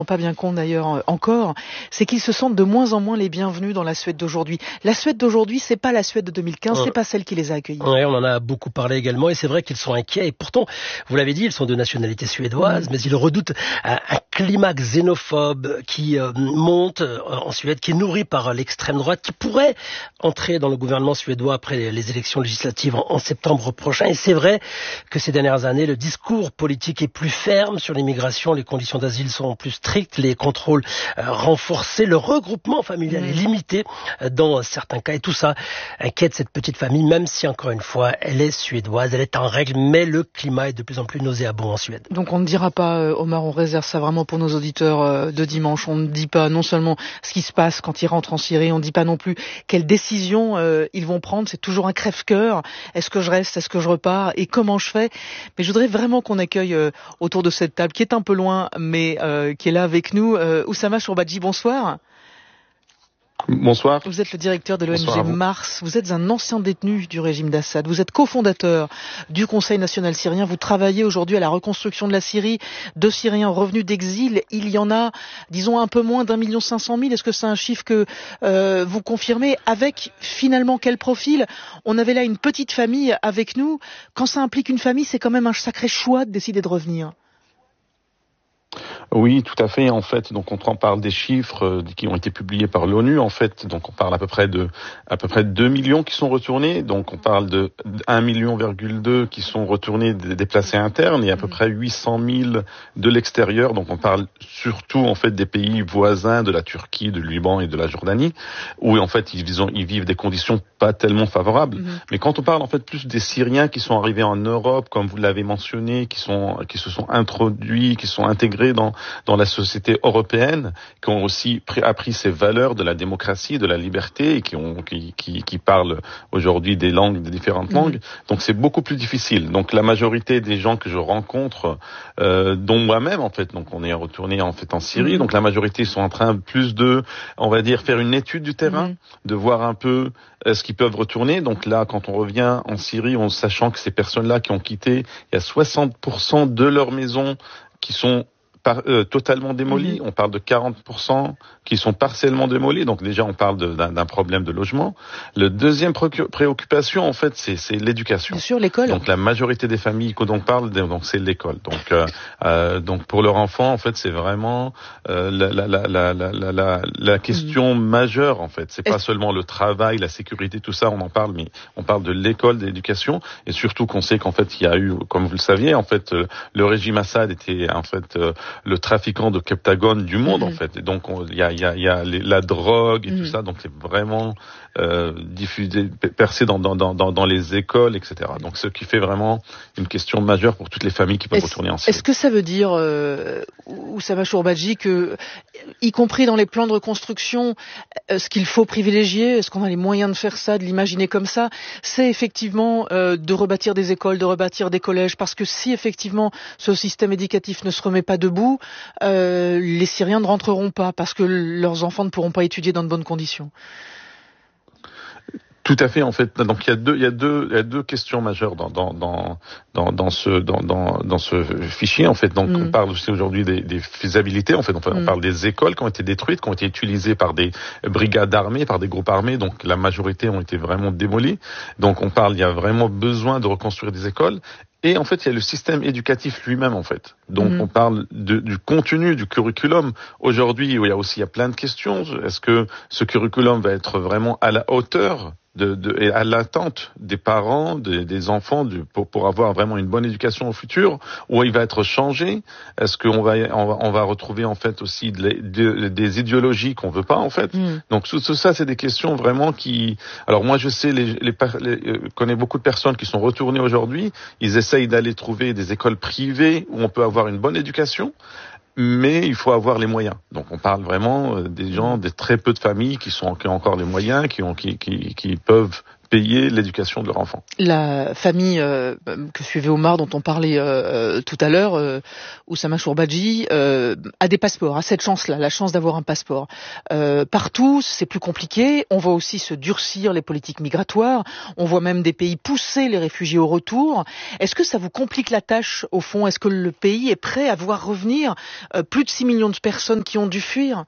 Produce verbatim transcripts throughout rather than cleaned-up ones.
Pas bien compte d'ailleurs euh, encore, c'est qu'ils se sentent de moins en moins les bienvenus dans la Suède d'aujourd'hui. La Suède d'aujourd'hui, c'est pas la Suède de deux mille quinze, c'est pas celle qui les a accueillis. Oui, on en a beaucoup parlé également, et c'est vrai qu'ils sont inquiets. Et pourtant, vous l'avez dit, ils sont de nationalité suédoise, mmh. mais ils redoutent un, un climat xénophobe qui euh, monte euh, en Suède, qui est nourri par l'extrême droite, qui pourrait entrer dans le gouvernement suédois après les, les élections législatives en, en septembre prochain. Et c'est vrai que ces dernières années, le discours politique est plus ferme sur l'immigration, les conditions d'asile sont plus strictes, les contrôles euh, renforcés, le regroupement familial mmh. est limité euh, dans certains cas, et tout ça inquiète cette petite famille, même si encore une fois elle est suédoise, elle est en règle, mais le climat est de plus en plus nauséabond en Suède. Donc on ne dira pas, euh, Omar, on réserve ça vraiment pour nos auditeurs euh, de dimanche, on ne dit pas non seulement ce qui se passe quand ils rentrent en Syrie, on ne dit pas non plus quelles décisions euh, ils vont prendre, c'est toujours un crève-cœur, est-ce que je reste, est-ce que je repars et comment je fais, mais je voudrais vraiment qu'on accueille euh, autour de cette table qui est un peu loin mais euh, qui est là avec nous, euh, Oussama Shourbadji, bonsoir. Bonsoir. Vous êtes le directeur de l'O N G Mars, vous êtes un ancien détenu du régime d'Assad, vous êtes cofondateur du Conseil national syrien, vous travaillez aujourd'hui à la reconstruction de la Syrie, de Syriens revenus d'exil, il y en a, disons, un peu moins d'un million cinq cent mille, est-ce que c'est un chiffre que euh, vous confirmez, avec finalement quel profil? On avait là une petite famille avec nous, quand ça implique une famille, c'est quand même un sacré choix de décider de revenir. Oui, tout à fait. En fait, donc on parle des chiffres qui ont été publiés par l'ONU. En fait, donc on parle à peu près de à peu près deux millions qui sont retournés. Donc on parle de un million virgule deux qui sont retournés des déplacés internes et à peu près huit cent mille de l'extérieur. Donc on parle surtout en fait des pays voisins de la Turquie, du Liban et de la Jordanie, où en fait ils vivent, ils vivent des conditions pas tellement favorables. Mm-hmm. Mais quand on parle en fait plus des Syriens qui sont arrivés en Europe, comme vous l'avez mentionné, qui sont qui se sont introduits, qui sont intégrés dans dans la société européenne, qui ont aussi appris ces valeurs de la démocratie, de la liberté, et qui ont qui qui, qui parlent aujourd'hui des langues, des différentes mmh. langues. Donc c'est beaucoup plus difficile. Donc la majorité des gens que je rencontre, euh, dont moi-même en fait, donc on est retourné en fait en Syrie. Mmh. Donc la majorité sont en train plus de, on va dire, faire une étude du terrain, mmh. de voir un peu euh, ce qu'ils peuvent retourner. Donc là, quand on revient en Syrie, en sachant que ces personnes-là qui ont quitté, il y a soixante pour cent de leurs maisons qui sont Par, euh, totalement démolis. Mmh. On parle de quarante pour cent qui sont partiellement démolis. Donc déjà, on parle de, d'un, d'un problème de logement. Le deuxième pré- préoccupation, en fait, c'est, c'est l'éducation. Bien sûr, l'école. Donc la majorité des familles dont on parle, donc c'est l'école. Donc euh, euh, donc pour leur enfant, en fait, c'est vraiment euh, la, la, la, la, la, la, la question mmh. majeure, en fait. C'est Est-ce... pas seulement le travail, la sécurité, tout ça, on en parle, mais on parle de l'école, de l'éducation, et surtout qu'on sait qu'en fait, il y a eu, comme vous le saviez, en fait, euh, le régime Assad était en fait euh, le trafiquant de Captagon du monde, mmh. en fait. Et donc, il y a, y a, y a les, la drogue et mmh. tout ça. Donc, c'est vraiment euh, diffusé, percé dans, dans, dans, dans les écoles, et cetera. Donc, ce qui fait vraiment une question majeure pour toutes les familles qui peuvent est-ce, retourner en Syrie. Est-ce que ça veut dire, euh, Oussama Shourbadji, que, y compris dans les plans de reconstruction, ce qu'il faut privilégier, est-ce qu'on a les moyens de faire ça, de l'imaginer comme ça, c'est effectivement euh, de rebâtir des écoles, de rebâtir des collèges, parce que si effectivement ce système éducatif ne se remet pas debout, Euh, les Syriens ne rentreront pas parce que leurs enfants ne pourront pas étudier dans de bonnes conditions. Tout à fait, en fait. Donc il y a deux, il y a deux, il y a deux questions majeures dans dans dans dans, dans ce dans, dans dans ce fichier, en fait. Donc mm. on parle aussi aujourd'hui des, des faisabilités. En fait, on, mm. on parle des écoles qui ont été détruites, qui ont été utilisées par des brigades armées, par des groupes armés. Donc la majorité ont été vraiment démolies. Donc on parle, il y a vraiment besoin de reconstruire des écoles. Et en fait, il y a le système éducatif lui-même, en fait. Donc, mmh. on parle de, du contenu, du curriculum. Aujourd'hui, il y a aussi il y a plein de questions. Est-ce que ce curriculum va être vraiment à la hauteur de, de, et à l'attente des parents, des, des enfants, du, pour, pour avoir vraiment une bonne éducation au futur, ou il va être changé? Est-ce qu'on va, on va, on va retrouver en fait aussi de, de, des idéologies qu'on veut pas en fait? Mm. Donc tout, tout ça, c'est des questions vraiment qui. Alors moi, je sais, les, les, les, les connais beaucoup de personnes qui sont retournées aujourd'hui. Ils essayent d'aller trouver des écoles privées où on peut avoir une bonne éducation. Mais il faut avoir les moyens. Donc on parle vraiment des gens, des très peu de familles qui sont qui ont encore les moyens, qui ont qui qui, qui peuvent payer l'éducation de leur enfant. La famille euh, que suivait Omar, dont on parlait euh, tout à l'heure, euh, Oussama Chourbaji, euh, a des passeports, a cette chance-là, la chance d'avoir un passeport. Euh, partout, c'est plus compliqué. On voit aussi se durcir les politiques migratoires. On voit même des pays pousser les réfugiés au retour. Est-ce que ça vous complique la tâche, au fond? Est-ce que le pays est prêt à voir revenir euh, plus de six millions de personnes qui ont dû fuir?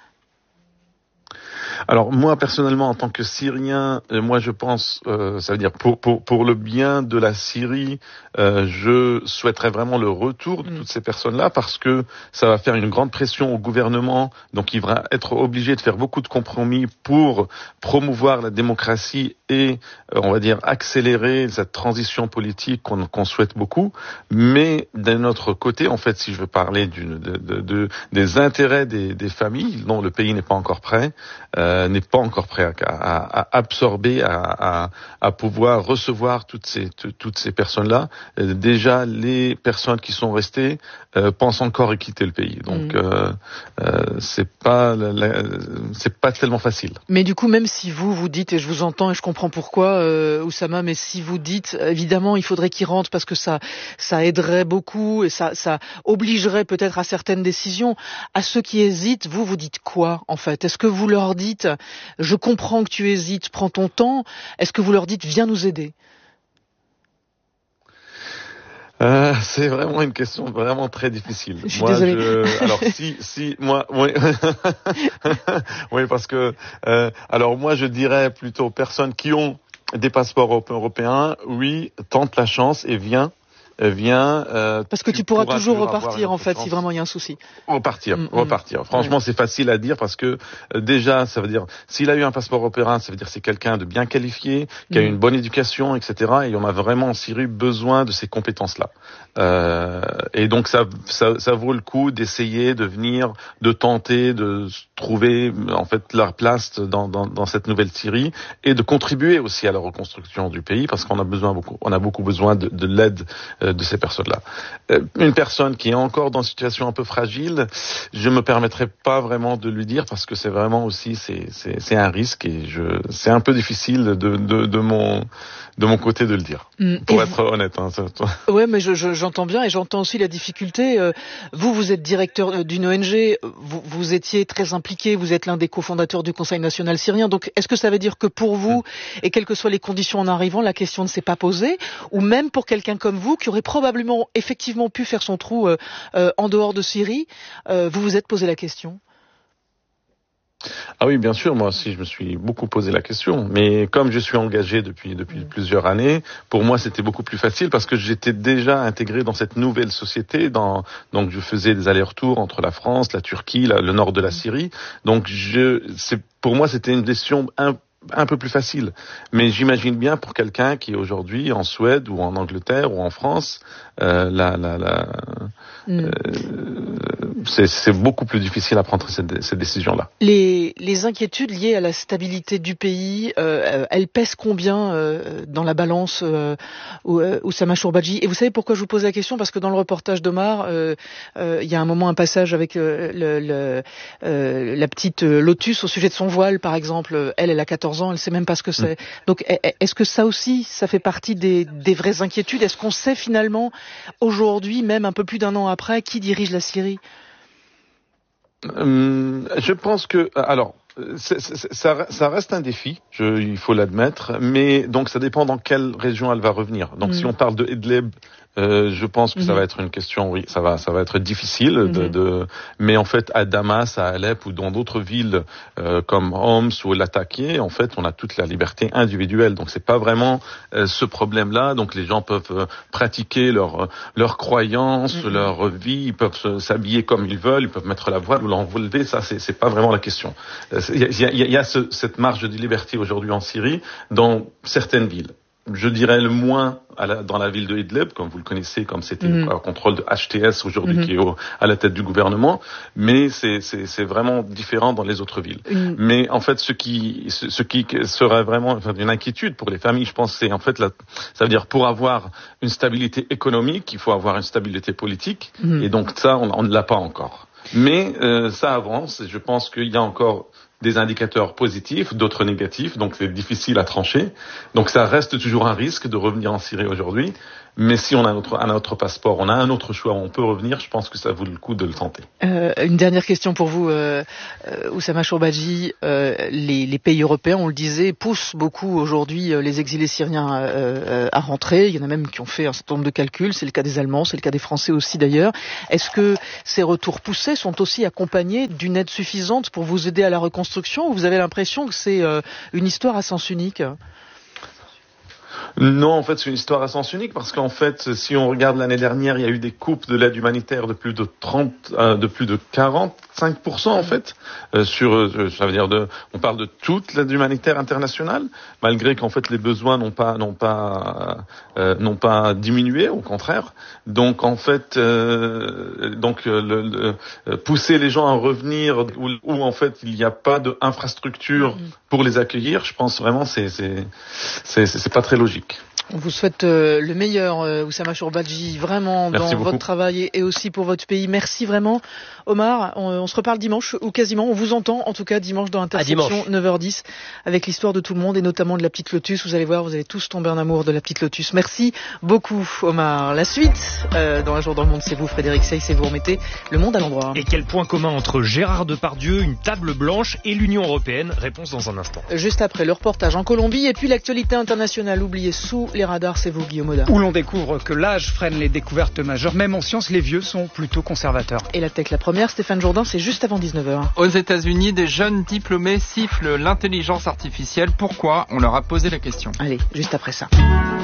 Alors moi personnellement en tant que Syrien, euh, moi je pense, euh, ça veut dire pour pour pour le bien de la Syrie, euh, je souhaiterais vraiment le retour de toutes ces personnes-là parce que ça va faire une grande pression au gouvernement, donc il va être obligé de faire beaucoup de compromis pour promouvoir la démocratie et euh, on va dire accélérer cette transition politique qu'on qu'on souhaite beaucoup. Mais d'un autre côté, en fait, si je veux parler d'une de, de, de des intérêts des des familles, dont le pays n'est pas encore prêt. Euh, n'est pas encore prêt à, à, à absorber, à, à, à pouvoir recevoir toutes ces toutes ces personnes-là. Euh, déjà, les personnes qui sont restées euh, pensent encore quitter le pays. Donc, mmh. euh, euh, c'est pas la, la, c'est pas tellement facile. Mais du coup, même si vous vous dites, et je vous entends et je comprends pourquoi, euh, Oussama, mais si vous dites, évidemment, il faudrait qu'ils rentrent parce que ça ça aiderait beaucoup et ça ça obligerait peut-être à certaines décisions. À ceux qui hésitent, vous vous dites quoi en fait? Est-ce que vous leur dites, je comprends que tu hésites, prends ton temps. Est-ce que vous leur dites, viens nous aider? Euh, c'est vraiment une question vraiment très difficile. Je suis moi, désolée. Je, alors si si moi oui oui parce que euh, alors moi je dirais plutôt aux personnes qui ont des passeports européens, oui, tente la chance et viens. Vient, euh, parce que tu, tu pourras, pourras toujours repartir en fait si vraiment il y a un souci. Repartir, mmh, repartir. Franchement, ouais. C'est facile à dire parce que euh, déjà, ça veut dire s'il a eu un passeport européen, ça veut dire que c'est quelqu'un de bien qualifié, qui mmh. a une bonne éducation, et cetera. Et on a vraiment en Syrie besoin de ces compétences-là. Euh, et donc ça, ça, ça vaut le coup d'essayer de venir, de tenter de trouver en fait leur place dans, dans, dans cette nouvelle Syrie et de contribuer aussi à la reconstruction du pays parce qu'on a besoin beaucoup, on a beaucoup besoin de, de l'aide. Euh, de ces personnes-là. Euh, une personne qui est encore dans une situation un peu fragile, je me permettrai pas vraiment de lui dire parce que c'est vraiment aussi c'est c'est c'est un risque et je c'est un peu difficile de de de mon de mon côté de le dire. Mmh. Pour et être vous... honnête. Hein, ouais, mais je, je, j'entends bien et j'entends aussi la difficulté. Euh, vous, vous êtes directeur d'une O N G, vous, vous étiez très impliqué, vous êtes l'un des cofondateurs du Conseil national syrien. Donc, est-ce que ça veut dire que pour vous, mmh. et quelles que soient les conditions en arrivant, la question ne s'est pas posée, ou même pour quelqu'un comme vous qui aurait probablement effectivement pu faire son trou euh, euh, en dehors de Syrie, euh, vous vous êtes posé la question? Ah oui, bien sûr, moi aussi je me suis beaucoup posé la question, mais comme je suis engagé depuis depuis mmh. plusieurs années, pour moi c'était beaucoup plus facile parce que j'étais déjà intégré dans cette nouvelle société, dans donc je faisais des allers-retours entre la France, la Turquie, la, le nord de la Syrie, donc je c'est pour moi c'était une décision un un peu plus facile. Mais j'imagine bien pour quelqu'un qui est aujourd'hui en Suède ou en Angleterre ou en France, euh, la, la, la, mm. euh, c'est, c'est beaucoup plus difficile à prendre cette, cette décision-là. Les, les inquiétudes liées à la stabilité du pays, euh, elles pèsent combien euh, dans la balance euh, Oussama Chourbaji? Et vous savez pourquoi je vous pose la question? Parce que dans le reportage d'Omar, euh, euh, il y a un moment, un passage avec euh, le, le, euh, la petite Lotus au sujet de son voile, par exemple. Elle, elle a quatorze ans, elle sait même pas ce que c'est. Mmh. Donc, est-ce que ça aussi, ça fait partie des, des vraies inquiétudes? Est-ce qu'on sait finalement, aujourd'hui, même un peu plus d'un an après, qui dirige la Syrie? Hum, je pense que, alors, c'est, c'est, ça, ça reste un défi, je, il faut l'admettre, mais donc ça dépend dans quelle région elle va revenir. Donc, mmh. si on parle de Idlib, Euh, je pense que mmh. ça va être une question, oui, ça va, ça va être difficile mmh. de, de, mais en fait, à Damas, à Alep ou dans d'autres villes euh, comme Homs ou Latakia, en fait, on a toute la liberté individuelle. Donc, c'est pas vraiment euh, ce problème-là. Donc, les gens peuvent euh, pratiquer leur leurs croyances, mmh. leur vie, ils peuvent se, s'habiller comme ils veulent, ils peuvent mettre la voile ou l'enlever. Ça, c'est, c'est pas vraiment la question. Il euh, y a, y a, y a ce, cette marge de liberté aujourd'hui en Syrie dans certaines villes. Je dirais le moins à la, dans la ville de Idlib, comme vous le connaissez, comme c'était mmh. le contrôle de H T S aujourd'hui mmh. qui est au, à la tête du gouvernement, mais c'est, c'est, c'est vraiment différent dans les autres villes. Mmh. Mais en fait, ce qui, ce, ce qui serait vraiment enfin, une inquiétude pour les familles, je pense, c'est en fait, la, ça veut dire pour avoir une stabilité économique, il faut avoir une stabilité politique, mmh. et donc ça, on, on ne l'a pas encore. Mais euh, ça avance, et je pense qu'il y a encore des indicateurs positifs, d'autres négatifs, donc c'est difficile à trancher. Donc ça reste toujours un risque de revenir en Syrie aujourd'hui. Mais si on a un autre, un autre passeport, on a un autre choix, on peut revenir, je pense que ça vaut le coup de le tenter. Euh, une dernière question pour vous, euh, euh, Oussama Shorbagy. Euh, les, les pays européens, on le disait, poussent beaucoup aujourd'hui euh, les exilés syriens euh, euh, à rentrer. Il y en a même qui ont fait un certain nombre de calculs. C'est le cas des Allemands, c'est le cas des Français aussi d'ailleurs. Est-ce que ces retours poussés sont aussi accompagnés d'une aide suffisante pour vous aider à la reconstruction, ou vous avez l'impression que c'est euh, une histoire à sens unique ? Non, en fait, c'est une histoire à sens unique parce qu'en fait, si on regarde l'année dernière, il y a eu des coupes de l'aide humanitaire de plus de trente, euh, de plus de quarante-cinq pour cent en fait. Euh, sur, euh, ça veut dire de, on parle de toute l'aide humanitaire internationale, malgré qu'en fait les besoins n'ont pas, n'ont pas, euh, n'ont pas diminué, au contraire. Donc en fait, euh, donc le, le, pousser les gens à revenir où, où en fait il n'y a pas d'infrastructure pour les accueillir, je pense vraiment c'est c'est c'est, c'est pas très logique. On vous souhaite euh, le meilleur, euh, Oussama Shorbagy, vraiment Merci dans beaucoup. votre travail et, et aussi pour votre pays. Merci vraiment, Omar. On, on se reparle dimanche, ou quasiment. On vous entend, en tout cas, dimanche dans Interception, neuf heures dix, avec l'histoire de tout le monde et notamment de la Petite Lotus. Vous allez voir, vous allez tous tomber en amour de la Petite Lotus. Merci beaucoup, Omar. La suite, euh, dans Un jour dans le monde, c'est vous, Frédéric Seyss, et vous remettez le monde à l'endroit. Et quel point commun entre Gérard Depardieu, une table blanche et l'Union européenne? Réponse dans un instant. Juste après le reportage en Colombie et puis l'actualité internationale oubliée sous les radars, c'est vous, Guillaume Audin. Où l'on découvre que l'âge freine les découvertes majeures. Même en sciences, les vieux sont plutôt conservateurs. Et la tech, la première, Stéphane Jourdain, c'est juste avant dix-neuf heures. Aux États-Unis, des jeunes diplômés sifflent l'intelligence artificielle. Pourquoi? On leur a posé la question. Allez, juste après ça.